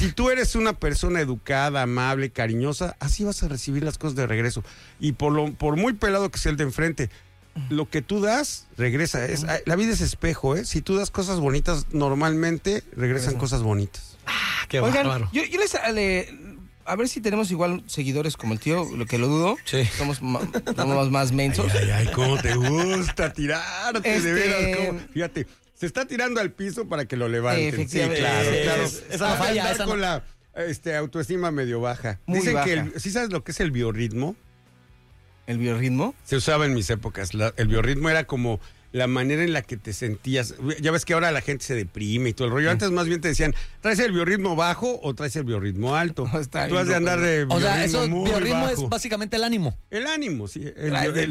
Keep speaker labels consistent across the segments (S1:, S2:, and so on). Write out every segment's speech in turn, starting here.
S1: si tú eres una persona educada, amable, cariñosa, así vas a recibir las cosas de regreso. Y por muy pelado que sea el de enfrente, lo que tú das, regresa. La vida es espejo, ¿eh? Si tú das cosas bonitas, normalmente regresan cosas bonitas.
S2: Qué
S3: Oigan,
S2: bárbaro.
S3: yo a ver si tenemos igual seguidores como el tío, lo que lo dudo.
S2: Sí.
S3: Somos más mensos.
S1: Ay, cómo te gusta tirarte, de veras. Fíjate, se está tirando al piso para que lo levanten.
S3: Efectivamente.
S1: Sí, claro.
S2: Esa no falla, esa
S1: con
S2: no.
S1: la autoestima medio baja.
S3: Muy
S1: Dicen
S3: baja.
S1: que, ¿sí sabes lo que es el biorritmo?
S3: ¿El biorritmo?
S1: Se usaba en mis épocas. El biorritmo era como la manera en la que te sentías. Ya ves que ahora la gente se deprime y todo el rollo. Antes más bien te decían, ¿traes el biorritmo bajo o traes el biorritmo alto?
S3: No, está
S1: Tú has de
S3: bien
S1: andar
S3: loco.
S1: de
S2: O sea, eso
S1: muy
S2: biorritmo
S1: bajo.
S2: es básicamente el ánimo.
S1: El ánimo, sí. El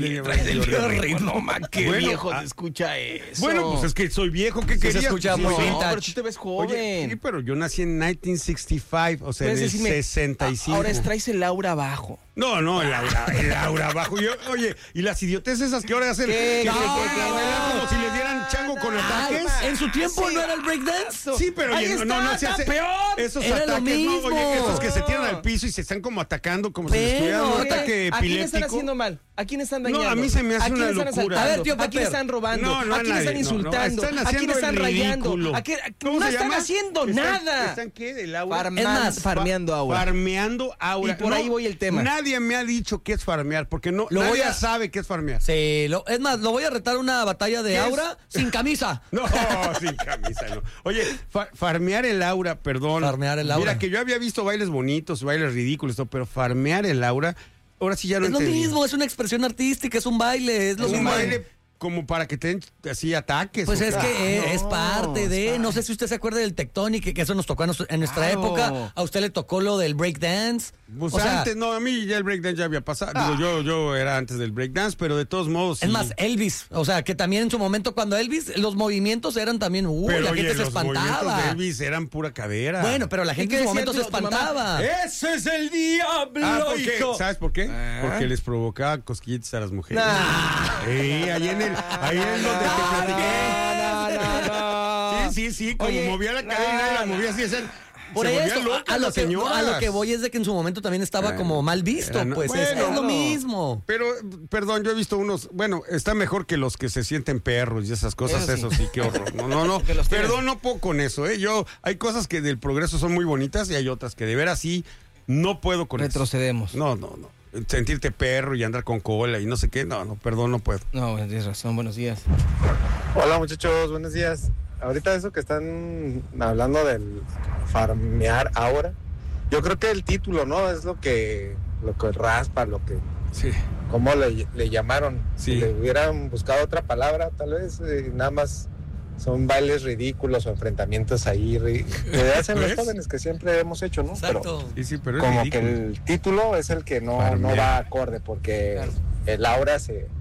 S3: biorritmo, man, qué
S1: Bueno,
S3: viejo se escucha eso.
S1: Bueno, pues es que soy viejo, ¿qué
S2: Sí, se
S1: querías?
S2: escucha
S1: Pues,
S2: muy
S1: sí,
S2: vintage.
S3: pero tú te ves joven.
S1: Oye, sí, pero yo nací en 1965, o sea, en
S3: Puedes
S1: el
S3: decirme,
S1: 65.
S3: Ahora traes el aura abajo.
S1: No, el aura abajo. Oye, y las idioteces esas que ahora hacen,
S3: ¿Qué?
S1: que se
S3: ¿Qué?
S1: ponen a bailar como si les dieran chango con ataques.
S2: En su tiempo no era el breakdance.
S1: Sí, pero
S3: Ahí
S1: oye,
S3: está,
S1: no se
S3: está
S1: hace.
S3: peor.
S1: Esos
S2: Era lo
S1: ataques,
S2: mismo.
S1: no, oye, esos que se tiran al piso y se están como atacando como si les
S2: Pero,
S1: tuvieran un
S2: oye,
S1: ataque
S3: ¿A quién están
S1: epiléptico.
S3: haciendo mal? ¿A quién están dañando?
S1: No, a mí se me hace
S3: ¿A quién
S1: una
S3: están
S1: locura.
S3: asaltando?
S2: A ver, tío
S3: ¿A quién
S2: Paper.
S3: están robando?
S1: No,
S3: ¿A quién
S1: nadie,
S3: están insultando?
S1: están
S3: ¿A quién
S1: haciendo
S3: están
S1: el
S3: rayando?
S1: ridículo.
S3: No
S1: se
S3: están
S1: llama?
S3: haciendo nada.
S1: ¿Están qué? ¿Del aura?
S2: Es más,
S3: farmeando aura.
S1: Farmeando aura.
S3: Y por ahí voy el tema.
S1: Nadie me ha dicho qué es farmear, porque
S2: Lo voy
S1: nadie
S2: a-
S1: sabe qué es farmear.
S2: Sí, es más, lo voy a retar una batalla de
S1: ¿Qué es?
S2: aura sin camisa.
S1: No, sin camisa, no. Oye, farmear el aura, perdón.
S2: Farmear el aura.
S1: Mira, que yo había visto bailes bonitos, bailes ridículos, todo, pero farmear el aura, ahora sí ya no
S2: Es lo
S1: entendí.
S2: mismo, es una expresión artística, es un baile, es lo
S1: Un
S2: mismo.
S1: baile como para que te den así ataques.
S2: Pues
S1: ¿o
S2: es
S1: qué?
S2: que es parte de, no sé si usted se acuerda del tectónico, que eso nos tocó en nuestra
S3: Claro.
S2: época, a usted le tocó lo del breakdance.
S1: Pues
S2: O sea,
S1: antes, no, a mí ya el breakdance ya había pasado. Digo, yo era antes del breakdance, pero de todos modos.
S2: es
S1: sí.
S2: más, Elvis, o sea, que también en su momento cuando Elvis, los movimientos eran también,
S1: Pero
S2: la
S1: oye,
S2: gente se
S1: los movimientos
S2: espantaba.
S1: de Elvis eran pura cadera.
S2: Bueno, pero la gente en
S3: qué
S2: su momento se
S3: decía tu mamá?
S2: espantaba.
S3: ¡Ese es el diablo,
S1: ¿por qué?
S3: hijo!
S1: ¿Sabes por qué?
S3: Ah.
S1: Porque les provocaba cosquillitas a las mujeres.
S3: Nah.
S1: Ahí en donde te platiqué.
S3: No.
S1: Sí, como
S3: Oye,
S1: movía la cadena y la movía así,
S2: Por
S1: se volvían
S2: eso,
S1: locas
S2: a lo
S1: las
S2: que,
S1: señoras.
S2: a lo que voy es de que en su momento también estaba como mal visto,
S1: era, no-
S2: pues es
S1: bueno,
S2: lo
S3: no.
S2: mismo.
S1: Pero, perdón, yo he visto unos, bueno, está mejor que los que se sienten perros y esas cosas,
S3: Eso
S1: eso
S3: sí.
S1: sí, qué horror. No,
S3: Que los tienes.
S1: perdón, no puedo con eso, hay cosas que del progreso son muy bonitas y hay otras que de veras sí, no puedo con
S3: Retrocedemos.
S1: eso. No. Sentirte perro y andar con cola y no sé qué, no, perdón, no puedo.
S3: No, tienes razón, buenos días.
S4: Hola muchachos, buenos días. Ahorita eso que están hablando del farmear ahora, yo creo que el título, ¿no? Es lo que raspa,
S1: Sí.
S4: ¿cómo le llamaron?
S1: Sí.
S4: Si le hubieran buscado otra palabra, tal vez nada más son bailes ridículos o enfrentamientos ahí que hacen los
S1: ¿Ves?
S4: jóvenes que siempre hemos hecho, ¿no?
S2: Exacto.
S1: Sí, pero es
S4: Como
S1: ridículo.
S4: que el título es el que no
S1: Farmear.
S4: va acorde porque
S3: Claro.
S4: el aura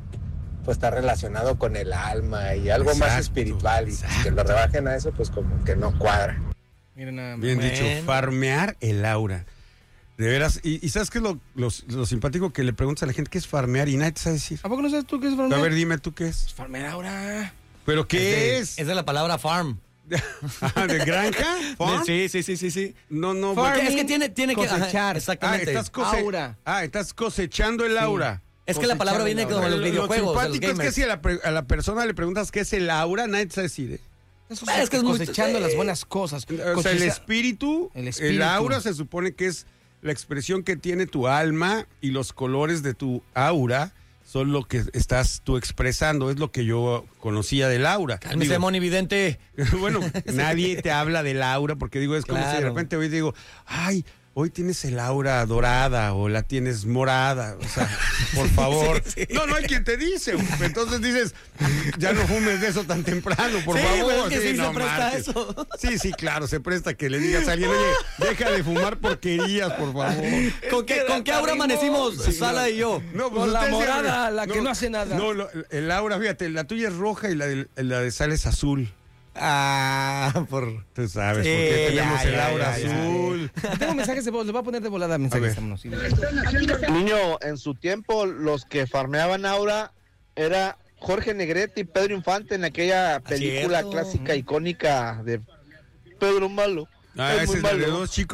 S4: pues está relacionado con el alma y algo más
S1: Exacto,
S4: espiritual y
S1: exacto.
S4: que lo rebajen a eso pues como que no cuadra.
S3: Miren nada más.
S1: Bien
S2: Bueno.
S1: dicho, farmear el aura. De veras, y ¿sabes qué es lo simpático que le preguntas a la gente qué es farmear y nadie te sabe decir?
S3: ¿A poco no sabes tú qué es
S1: A
S3: farmear?
S1: ver, dime tú qué es.
S3: Farmear ahora.
S1: ¿Pero qué es?
S2: Es de la palabra farm.
S1: ¿De granja? ¿Farm?
S2: Sí.
S1: No,
S3: Farming,
S2: Es que tiene que
S3: cosechar.
S2: exactamente.
S3: Aura.
S1: Estás cosechando el aura.
S2: Es que la palabra viene como en los
S1: Lo
S2: videojuegos, de los
S1: simpático es que
S2: gamers.
S1: si a la persona le preguntas qué es el aura, nadie te sabe decir. ¿eh?
S3: Eso
S2: Es que es muy-
S3: cosechando las buenas cosas.
S1: O sea, el espíritu,
S3: El espíritu.
S1: el aura se supone que es la expresión que tiene tu alma y los colores de tu aura son lo que estás tú expresando, es lo que yo conocía del aura.
S2: Cálmese,
S1: Digo,
S2: Moni Vidente.
S1: bueno, nadie te habla del aura porque digo, es como si de
S2: Claro.
S1: repente hoy digo, ay, hoy tienes el aura dorada o la tienes morada, o sea, por favor.
S2: Sí.
S1: No hay quien te dice. Entonces dices, ya no fumes de eso tan temprano, por
S2: Sí,
S1: favor.
S2: pues es que sí
S1: no
S2: se presta
S1: marches.
S2: eso.
S1: Sí, claro, se presta que le digas a alguien, oye, deja de fumar porquerías, por favor.
S2: ¿Con qué aura amanecimos,
S1: Sí,
S2: Sala y yo?
S1: No,
S3: Con la
S1: usted sí,
S3: morada, la que no hace nada.
S1: No, el aura, fíjate, la tuya es roja y la de Sal es azul.
S2: Por...
S1: Tú sabes
S2: Sí,
S1: por qué tenemos
S2: ya,
S1: el
S2: ya,
S1: aura
S2: ya, ya.
S1: azul.
S3: Tengo mensajes de voz, le voy a poner de volada mensajes.
S1: ver.
S3: Vámonos, sí.
S5: Niño, en su tiempo los que farmeaban aura era Jorge Negrete y Pedro Infante en aquella película
S2: cierto.
S5: clásica icónica de Pedro Malo.
S1: Ah,
S5: Es
S1: ese
S5: muy
S1: es la de
S5: malo.
S1: dos chicos.